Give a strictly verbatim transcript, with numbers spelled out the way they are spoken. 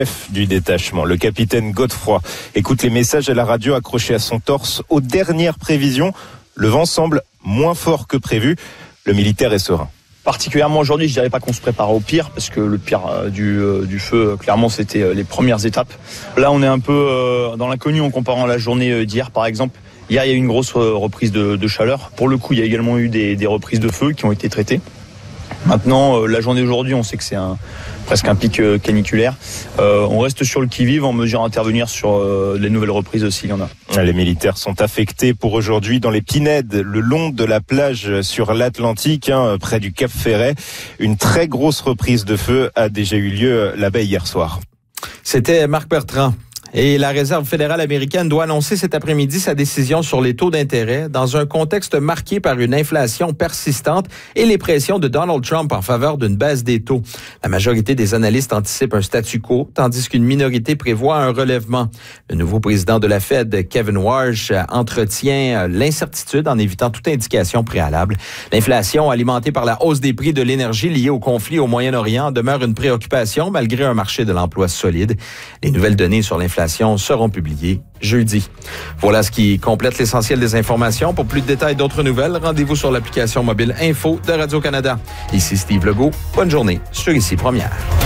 chef du détachement, le capitaine Godefroy, écoute les messages à la radio accrochés à son torse. Aux dernières prévisions, le vent semble moins fort que prévu. Le militaire est serein. Particulièrement aujourd'hui, je dirais pas qu'on se prépare au pire, parce que le pire euh, du, euh, du feu, clairement, c'était euh, les premières étapes. Là, on est un peu euh, dans l'inconnu en comparant la journée d'hier, par exemple. Hier, il y a eu une grosse reprise de, de chaleur. Pour le coup, il y a également eu des, des reprises de feu qui ont été traitées. Maintenant, euh, la journée d'aujourd'hui, on sait que c'est un, presque un pic euh, caniculaire. Euh, on reste sur le qui-vive en mesure d'intervenir sur euh, les nouvelles reprises s'il y en a. Les militaires sont affectés pour aujourd'hui dans les Pinèdes, le long de la plage sur l'Atlantique, hein, près du Cap Ferret. Une très grosse reprise de feu a déjà eu lieu là-bas hier soir. C'était Marc Bertrand. Et la Réserve fédérale américaine doit annoncer cet après-midi sa décision sur les taux d'intérêt dans un contexte marqué par une inflation persistante et les pressions de Donald Trump en faveur d'une baisse des taux. La majorité des analystes anticipent un statu quo, tandis qu'une minorité prévoit un relèvement. Le nouveau président de la Fed, Kevin Warsh, entretient l'incertitude en évitant toute indication préalable. L'inflation, alimentée par la hausse des prix de l'énergie liée au conflit au Moyen-Orient, demeure une préoccupation malgré un marché de l'emploi solide. Les nouvelles données sur l'inflation seront publiées jeudi. Voilà ce qui complète l'essentiel des informations. Pour plus de détails et d'autres nouvelles, rendez-vous sur l'application mobile Info de Radio-Canada. Ici Steve Legault. Bonne journée sur Ici Première.